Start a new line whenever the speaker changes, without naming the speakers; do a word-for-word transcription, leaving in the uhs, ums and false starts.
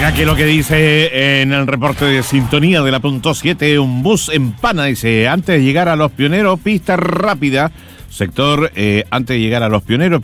Aquí lo que dice en el reporte de sintonía de la punto siete, un bus en Pana, dice, antes de llegar a Los Pioneros, pista rápida, sector, eh, antes de llegar a Los Pioneros,